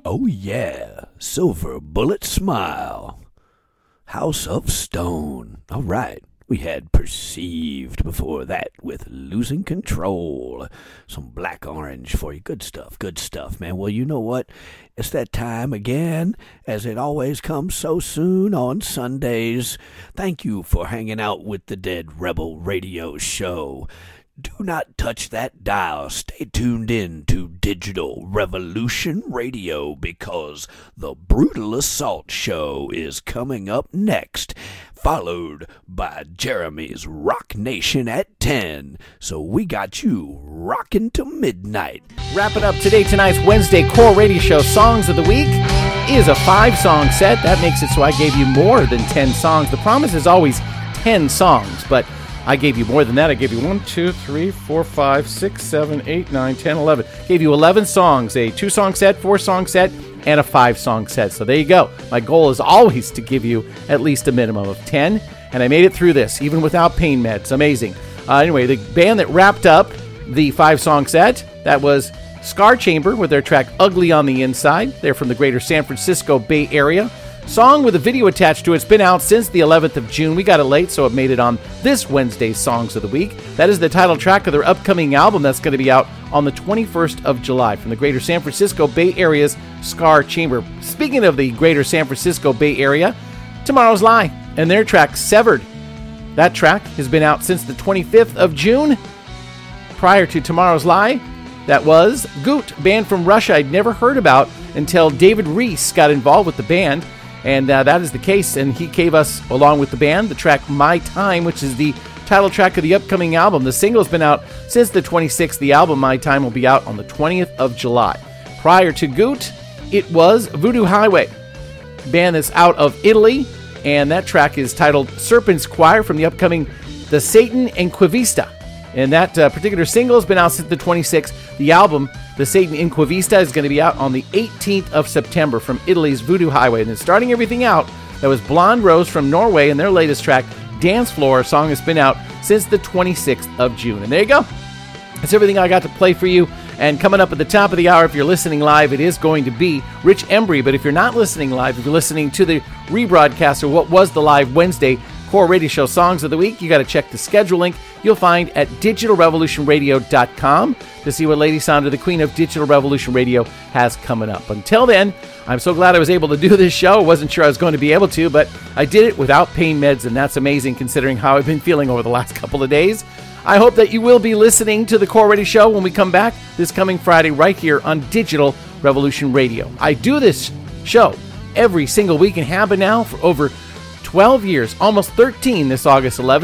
Oh yeah, Silver Bullet Smile. House of Stone. All right. We had Perceived before that with Losing Control. Some Black Orange for you. Good stuff, man. Well, you know what? It's that time again, as it always comes so soon on Sundays. Thank you for hanging out with the Dead Rebel Radio Show. Do not touch that dial. Stay tuned in to Digital Revolution Radio because the Brutal Assault Show is coming up next, followed by Jeremy's Rock Nation at 10. So we got you rocking to midnight. Wrapping up tonight's Wednesday Core Radio Show Songs of the Week is a 5-song set. That makes it so I gave you more than 10 songs. The promise is always 10 songs, but I gave you more than that. I gave you 1, 2, 3, 4, 5, 6, 7, 8, 9, 10, 11. Gave you 11 songs, a 2-song set, 4-song set, and a 5-song set. So there you go. My goal is always to give you at least a minimum of 10, and I made it through this, even without pain meds. Amazing. Anyway, the band that wrapped up the 5-song set, that was Scar Chamber with their track Ugly on the Inside. They're from the greater San Francisco Bay Area. Song with a video attached to it. It's been out since the 11th of June. We got it late, so it made it on this Wednesday's Songs of the Week. That is the title track of their upcoming album that's going to be out on the 21st of July from the greater San Francisco Bay Area's Scar Chamber. Speaking of the greater San Francisco Bay Area, Tomorrow's Lie and their track Severed. That track has been out since the 25th of June. Prior to Tomorrow's Lie, that was Goot, band from Russia I'd never heard about until David Reese got involved with the band. And that is the case, and he gave us, along with the band, the track My Time, which is the title track of the upcoming album. The single's been out since the 26th. The album, My Time, will be out on the 20th of July. Prior to Goot, it was Voodoo Highway, band that's out of Italy, and that track is titled Serpent's Choir from the upcoming The Satan Inquivista. And that particular single has been out since the 26th. The album, The Satan Inquivista, is going to be out on the 18th of September from Italy's Voodoo Highway. And then starting everything out, that was Blonde Rose from Norway and their latest track, Dance Floor, a song that's been out since the 26th of June. And there you go. That's everything I got to play for you. And coming up at the top of the hour, if you're listening live, it is going to be Rich Embry. But if you're not listening live, if you're listening to the rebroadcast of what was the live Wednesday Core Radio Show Songs of the Week, you got to check the schedule link you'll find at digitalrevolutionradio.com to see what Lady Sandra, the queen of Digital Revolution Radio, has coming up. Until then, I'm so glad I was able to do this show. I wasn't sure I was going to be able to, but I did it without pain meds, and that's amazing considering how I've been feeling over the last couple of days. I hope that you will be listening to the Core Radio Show when we come back this coming Friday right here on Digital Revolution Radio. I do this show every single week and have been now for over 12 years, almost 13 this August 11th.